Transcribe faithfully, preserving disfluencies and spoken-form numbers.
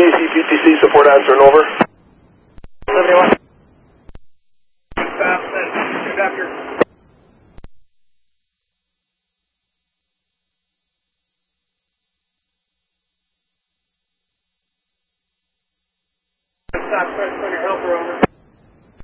K C P T C support answering over. seventy-one. Stop, conductor. Stop, try to put your helper over.